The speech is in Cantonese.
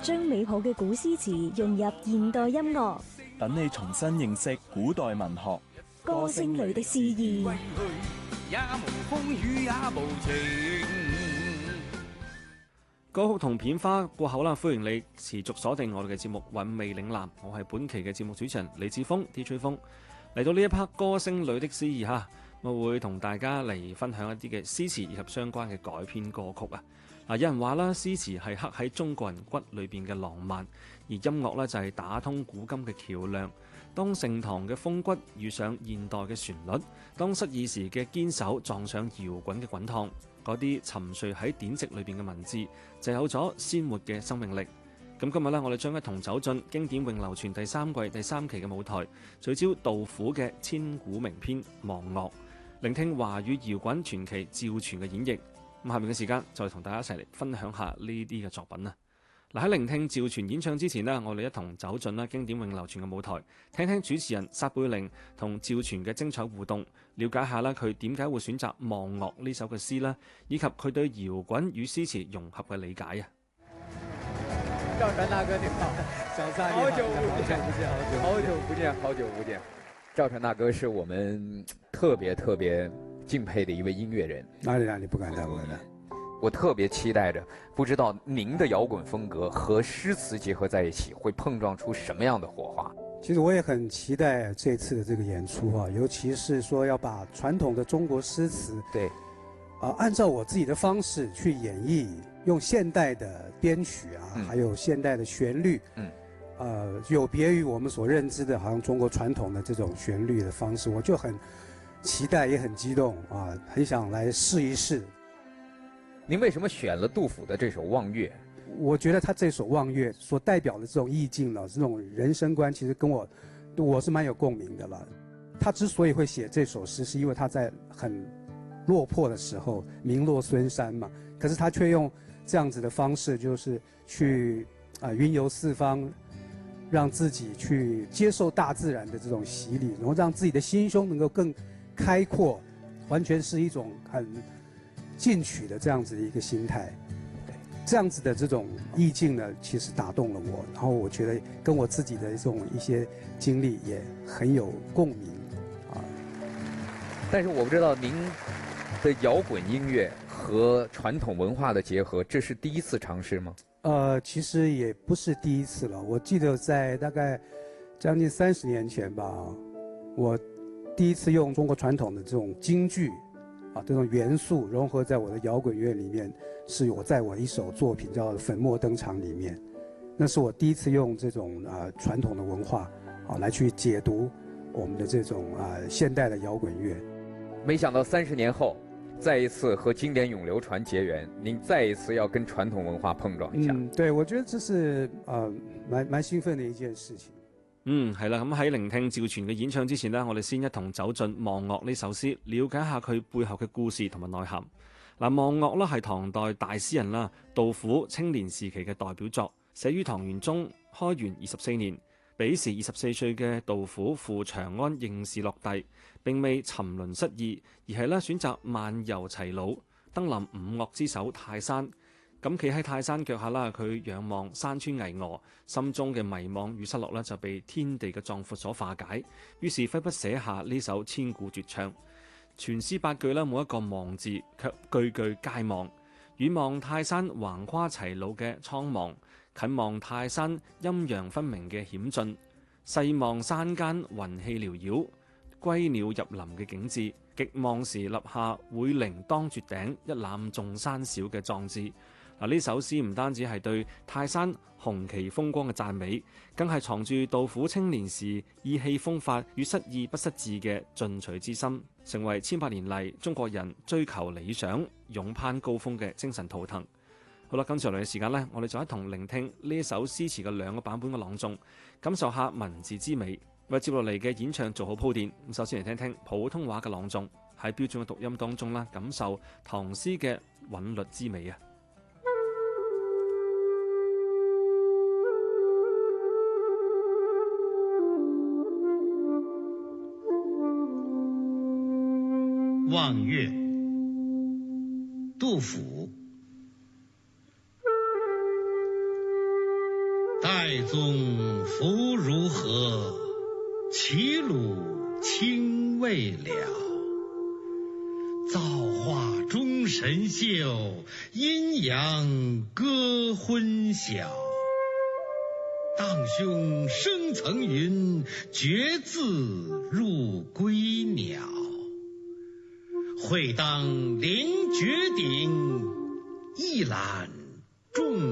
將美好嘅古詩詞融入現代音樂， 等你重新認識古代文學。 歌聲裏的詩意。 也無風雨也無情。 歌曲同片花過後啦，歡迎你持續鎖定我哋嘅節目《韻味嶺南》，我係本期嘅節目主持人李志峰 DJ 風。嚟到呢一 part 歌聲裏的詩意哈，我會同大家嚟分享一啲嘅詩詞以及相關嘅改編歌曲啊。有人話啦，詩詞係刻喺中國人骨裏邊嘅浪漫，而音樂呢就係打通古今嘅橋梁。當盛唐嘅風骨遇上現代嘅旋律，當失意時嘅堅守撞上搖滾嘅滾燙，嗰啲沉睡喺典籍裏邊嘅文字就有咗鮮活嘅生命力。咁今日呢，我哋將一同走進經典永流傳第三季第3期嘅舞台，聚焦杜甫嘅千古名篇《望岳》，聆聽華語搖滾傳奇趙傳嘅演繹。咁下面嘅時間就同大家一齊嚟分享下呢啲嘅作品啦。嗱，喺聆聽趙傳演唱之前呢，我哋一同走進經典永流傳嘅舞台，聽聽主持人撒貝寧同趙傳嘅精彩互動，了解下佢點解會選擇《望岳》呢首嘅詩啦，以及佢對搖滾與詩詞融合嘅理解啊。 趙傳大哥你好，小撒好久不見，好久不見。趙傳大哥是我們特別敬佩的一位音樂人。 哪裡不敢當。 我特別期待着，不知道您的搖滾風格和詩詞結合在一起，會碰撞出什麼樣的火花？ 其實我也很期待這次的這個演出啊，尤其是說要把傳統的中國詩詞， 對， 按照我自己的方式去演繹，用現代的編曲啊，還有現代的旋律，有別於我們所認知的，好像中國傳統的這種旋律的方式，我就很期待，也很激動啊，很想來試一試。 您為什麼選了杜甫的這首《望岳》？ 我覺得他這首《望岳》所代表的這種意境呢，這種人生觀，其實跟我是蠻有共鳴的了。他之所以會寫這首詩，是因為他在很落魄的時候，名落孫山嘛，可是他卻用這樣子的方式，就是去雲遊四方，讓自己去接受大自然的這種洗禮，然後讓自己的心胸能夠更開闊，完全是一種很進取的這樣子的一個心態，這樣子的這種意境呢，其實打動了我，然後我覺得跟我自己的這種一些經歷也很有共鳴啊。 但是我不知道您的搖滾音樂和傳統文化的結合，這是第一次嘗試嗎？ 其實也不是第一次了。我記得在大概將近30年前吧，我第一次用中國傳統的這種京劇這種元素融合在我的搖滾樂裡面，是我在我一首作品叫《粉墨登場》裡面，那是我第一次用這種傳統的文化來去解讀我們的這種現代的搖滾樂。 沒想到30年後，再一次和經典永流傳結緣，您再一次要跟傳統文化碰撞一下。 對，我覺得這是蠻興奮的一件事情。 係啦，咁喺聆聽趙傳嘅演唱之前呢，我哋先一同走進《望岳》呢首詩，了解下佢背後嘅故事同埋內涵。嗱，《望岳》啦係唐代大詩人啦杜甫青年時期嘅代表作，寫於唐玄宗開元24年。彼時24歲嘅杜甫赴長安應試落第，並未沉淪失意，而係咧選擇漫遊齊魯，登臨五岳之首泰山。咁企喺泰山腳下啦，佢仰望山川巍峨，心中嘅迷惘與失落咧就被天地嘅壯闊所化解，於是揮筆寫下呢首千古絕唱。全詩8句啦，每一個望字卻句句皆望。遠望泰山橫跨齊魯嘅蒼茫，近望泰山陰陽分明嘅險峻，細望山間雲氣繚繞，歸鳥入林嘅景致，極望時立下會凌當絕頂，一覽眾山小嘅壯志。呢首詩唔單止係對泰山雄奇風光嘅讚美，更係藏住杜甫青年時意氣風發與失意不失志嘅進取之心，成為千百年嚟中國人追求理想、勇攀高峰嘅精神圖騰。好啦，跟住落嚟嘅時間呢，我哋就一同聆聽呢一首詩詞嘅2個版本嘅朗誦，感受下文字之美，為接落嚟嘅演唱做好鋪墊。首先嚟聽聽普通話嘅朗誦，喺標準嘅讀音當中啦，感受唐詩嘅韻律之美啊！ 望岳，杜甫。 太宗福如何？齐鲁青未了。造化钟神秀，阴阳割昏晓。荡胸生层云，决眦入归鸟。会当凌绝顶，一览众